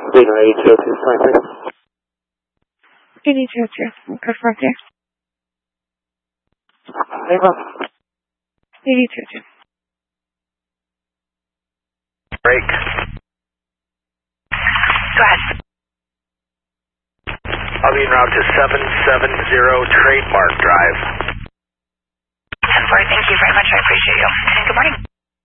Being 8202, 8202, confirm there. Ava. 8202. Break. Go ahead. I'll be en route to 770 Trademark Drive. 10-4, thank you very much. I appreciate you. And good morning.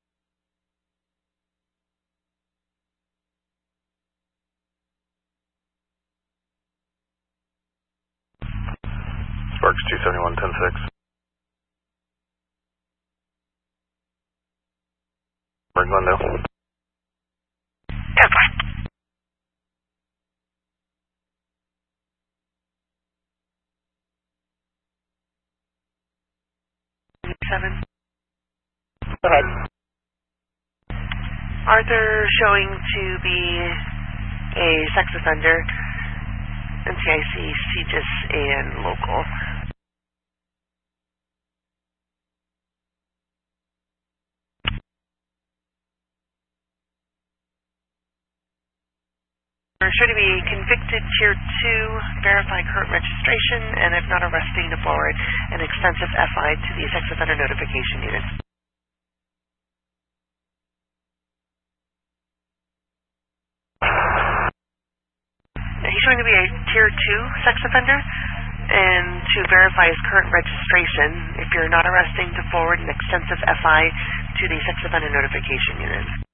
Sparks 271, 10-6. We're in Glendale. 10-4. Seven. Go ahead. Arthur showing to be a sex offender, NCIC, CGIS, and local. Sure to be convicted Tier 2, verify current registration, and if not arresting, to forward an extensive FI to the sex offender notification unit. He's showing to be a Tier 2 sex offender, and to verify his current registration, if you're not arresting, to forward an extensive FI to the sex offender notification unit.